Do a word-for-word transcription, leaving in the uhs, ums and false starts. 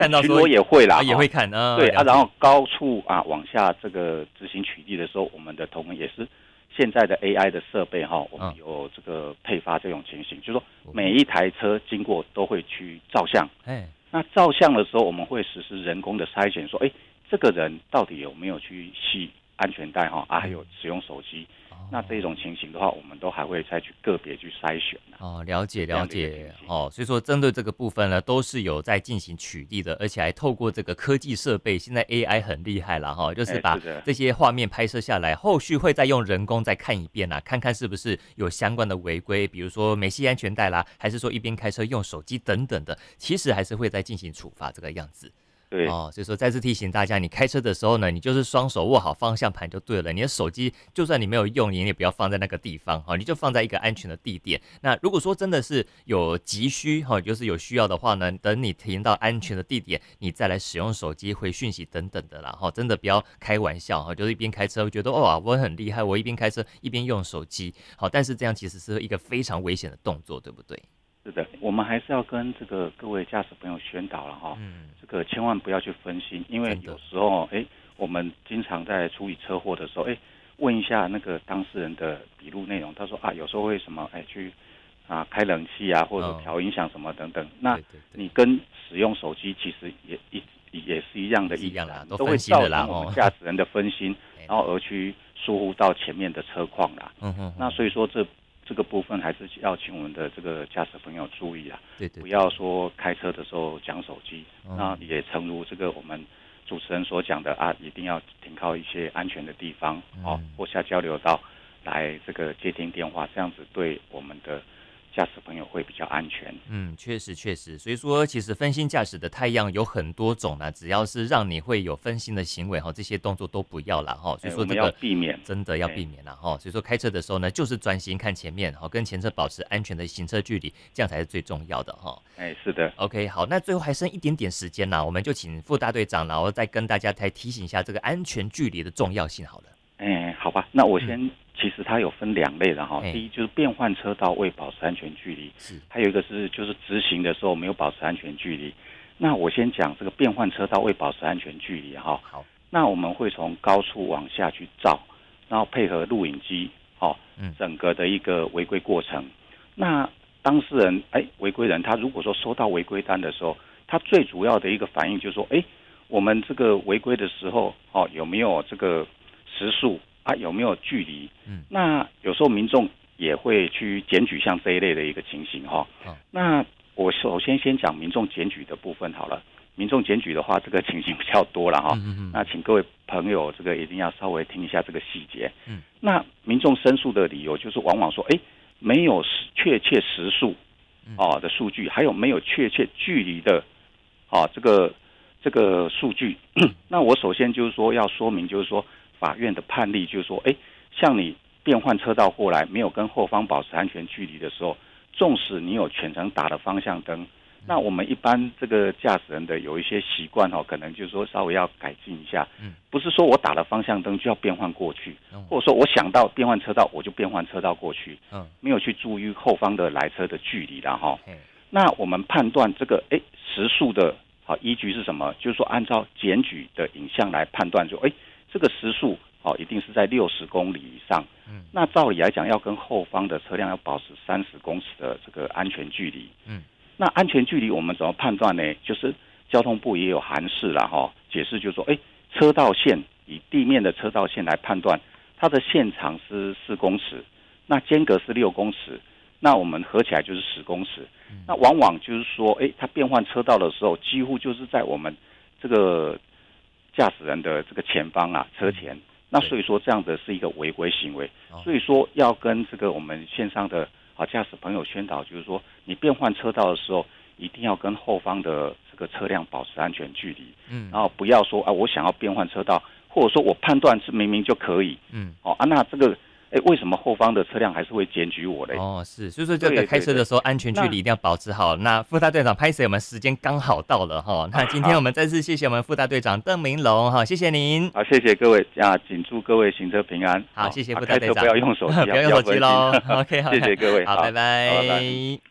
看到巡逻也会啦， 啊、也会看啊。 对啊，然后高处啊往下这个执行取缔的时候，我们的同仁也是现在的 A I 的设备哈，我们有这个配发这种情形，就是说每一台车经过都会去照相。 哎， 那照相的时候，我们会实施人工的筛选，说，哎，这个人到底有没有去系安全带哈？啊，还有使用手机。那这种情形的话，我们都还会再去个别去筛选、啊、 哦，了解了解哦，所以说针对这个部分呢，都是有在进行取缔的，而且还透过这个科技设备，现在 A I 很厉害了哈、哦，就是把这些画面拍摄下来，后续会再用人工再看一遍啊，看看是不是有相关的违规，比如说没系安全带啦，还是说一边开车用手机等等的，其实还是会再进行处罚这个样子。 对哦，所以说再次提醒大家，你开车的时候呢，你就是双手握好方向盘就对了。你的手机就算你没有用，你也不要放在那个地方，哈、哦，你就放在一个安全的地点。那如果说真的是有急需，哈、哦，就是有需要的话呢，等你停到安全的地点，你再来使用手机回讯息等等的啦，哈、哦，真的不要开玩笑哈、哦，就是一边开车觉得哇我很厉害，我一边开车一边用手机，好、哦，但是这样其实是一个非常危险的动作，对不对？ 是的，我们还是要跟这个各位驾驶朋友宣导了哈，嗯，这个千万不要去分心，因为有时候哎，我们经常在处理车祸的时候，哎，问一下那个当事人的笔录内容，他说啊，有时候会什么哎去啊开冷气啊，或者调音响什么等等，哦、那你跟使用手机其实也一也是一样的意思啦， 都会造成我们驾驶人的分心，然后而去疏忽到前面的车况啦。嗯哼，那所以说这。这个部分还是要请我们的这个驾驶朋友注意啊， 对 对, 对， 不要说开车的时候讲手机，嗯、那也诚如这个我们主持人所讲的啊，一定要停靠一些安全的地方，嗯、哦，或下交流道来这个接听电话，这样子对我们的驾驶朋友会比较安全。 嗯，确实确实，所以说其实分心驾驶的太阳有很多种啦，只要是让你会有分心的行为哈，这些动作都不要啦哈。所以说这个、 欸、要避免， 真的要避免啦哈。所以说开车的时候呢，就是专心看前面哈，跟前车保持安全的行车距离，这样才是最重要的哈。 哎、欸，是的。 OK， 好，那最后还剩一点点时间啦，我们就请副大队长，然后再跟大家再提醒一下这个安全距离的重要性好了。 哎、欸，好吧，那我先。嗯其实它有分两类的哈，第一就是变换车道未保持安全距离，是，还有一个是就是直行的时候没有保持安全距离。那我先讲这个变换车道未保持安全距离哈。好，那我们会从高处往下去照，然后配合录影机，哦，整个的一个违规过程。那当事人哎，违规人他如果说收到违规单的时候，他最主要的一个反应就是说，哎，我们这个违规的时候，哦，有没有这个时速？啊，有没有距离？嗯，那有时候民众也会去检举像这一类的一个情形哈。哦，那我首先先讲民众检举的部分好了。民众检举的话，这个情形比较多了哈。嗯嗯。那请各位朋友，这个一定要稍微听一下这个细节。嗯。那民众申诉的理由就是往往说，哎，没有确切时速哦的数据，还有没有确切距离的哦这个这个数据。那我首先就是说要说明，就是说。法院的判例就是说，哎，像你变换车道过来，没有跟后方保持安全距离的时候，纵使你有全程打了方向灯，那我们一般这个驾驶人的有一些习惯哦，可能就是说稍微要改进一下，嗯，不是说我打了方向灯就要变换过去，嗯、或者说我想到变换车道我就变换车道过去，嗯，没有去注意后方的来车的距离了哈。嗯、那我们判断这个哎时速的好依据是什么？就是说按照检举的影像来判断，说哎。这个时速哦，一定是在六十公里以上。嗯，那照理来讲，要跟后方的车辆要保持三十公尺的这个安全距离。嗯，那安全距离我们怎么判断呢？就是交通部也有函释啦，哈，解释就是说，哎，车道线以地面的车道线来判断，它的线长是四公尺，那间隔是六公尺，那我们合起来就是十公尺。嗯、那往往就是说，哎，它变换车道的时候，几乎就是在我们这个。驾驶人的这个前方啊，车前，那所以说这样的是一个违规行为，所以说要跟这个我们线上的啊驾驶朋友宣导，就是说你变换车道的时候，一定要跟后方的这个车辆保持安全距离，嗯，然后不要说啊我想要变换车道，或者说我判断是明明就可以，嗯，哦啊那这个。哎，为什么后方的车辆还是会检举我嘞？ 哦，是，所以说这个开车的时候安全距离一定要保持好。那, 那副大队长拍摄，我们时间刚好到了哈。那今天我们再次谢谢我们副大队长邓明龙哈，谢谢您。 好，谢谢各位啊，谨祝各位行车平安。 好，谢谢副大队长。 开车不要用手机， 不要用手机喽。OK， 好， 谢谢各位， 好，拜拜。 好，拜拜。